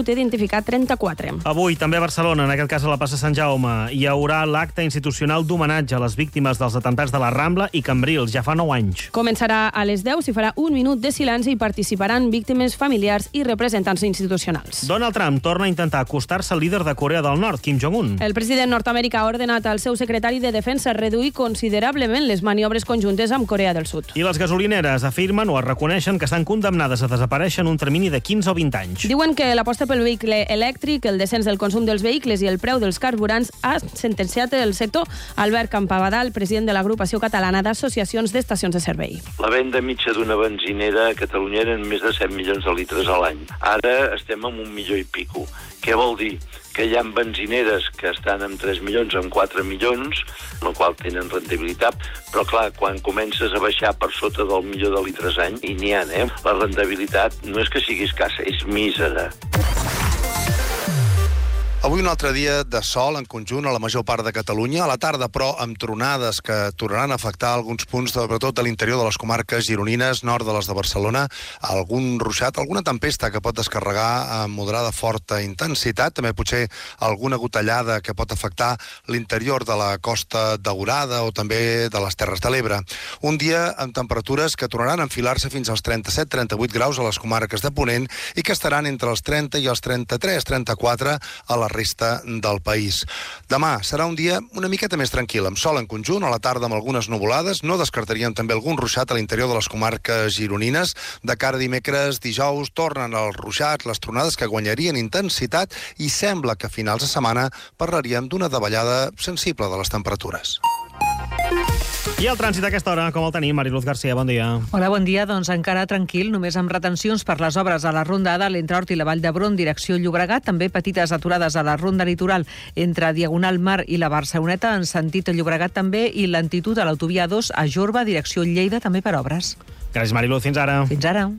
pogut identificar 34. Avui, també a Barcelona, en aquest cas a la plaça Sant Jaume, hi haurà l'acte institucional d'homenatge a les víctimes dels atemptats de la Rambla i Cambrils, ja fa 9 anys. Començarà a les 10, s'hi farà un minut de silenci i participaran víctimes, familiars i representants institucionals. Donald Trump torna a intentar acostar-se al líder de Corea del Nord, Kim Jong-un. El president nord-americà ha ordenat al seu secretari de Defensa reduir considerablement les maniobres conjuntes amb Corea del Sud. I les gasolineres afirmen o es reconeixen que estan condemnades a desaparèixer en un termini de 15 o 20 anys. Diuen que l'aposta pel vehicle elèctric, el descens del consum dels vehicles i el preu dels carburants ha sentenciat el sector. Albert Campabadal, president de l'Agrupació Catalana d'Associacions d'Estacions de Servei. La venda mitja d'una benzinera a Catalunya eren més de 7 milions de litres a l'any. Ara estem en 1 milió i pico. Què vol dir? Que hi ha benzineres que estan en 3 milions, en 4 milions, en el qual tenen rendibilitat, però clar, quan comences a baixar per sota del milió de litres any, i n'hi ha, la rendibilitat no és que sigui escassa, és mísera. Avui un altre dia de sol en conjunt a la major part de Catalunya, a la tarda però amb tronades que tornaran a afectar alguns punts, sobretot de l'interior de les comarques gironines, nord de les de Barcelona, algun ruixat, alguna tempesta que pot descarregar amb moderada forta intensitat, també potser alguna gotellada que pot afectar l'interior de la Costa Daurada o també de les Terres de l'Ebre. Un dia amb temperatures que tornaran a enfilar-se fins als 37-38 graus a les comarques de Ponent i que estaran entre els 30 i els 33-34 a la resta del país. Demà serà un dia una miqueta més tranquil, amb sol en conjunt, a la tarda amb algunes nuvolades. No descartaríem també algun ruixat a l'interior de les comarques gironines. De cara a dimecres, dijous, tornen els ruixats, les tronades que guanyarien intensitat i sembla que a finals de setmana parlaríem d'una davallada sensible de les temperatures. I el trànsit a aquesta hora, com el tenim? Mariluz García, bon dia. Hola, bon dia. Doncs encara tranquil, només amb retencions per les obres a la Ronda A de l'Entrehort i la Vall d'Hebron, direcció Llobregat. També petites aturades a la Ronda Litoral entre Diagonal Mar i la Barceloneta, en sentit Llobregat també, i lentitud a l'autovia 2 a Jorba, direcció Lleida, també per obres. Gràcies, Mariluz. Fins ara. Fins ara.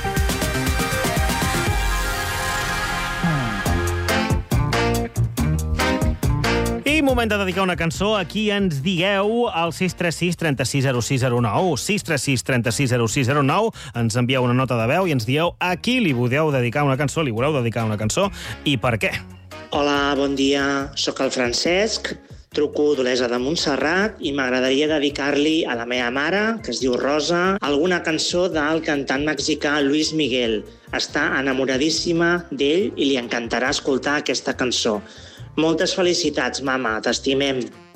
I moment de dedicar una cançó a qui ens digueu al 636 36 06 09. 636 36 06 09. Ens envieu una nota de veu i ens dieu a qui li voleu dedicar una cançó, li voleu dedicar una cançó i per què. Hola, bon dia. Soc el Francesc, truco d'Olesa de Montserrat i m'agradaria dedicar-li a la meva mare, que es diu Rosa, alguna cançó del cantant mexicà Luis Miguel. Està enamoradíssima d'ell i li encantarà escoltar aquesta cançó. Moltes felicitats, mama, t'estimem.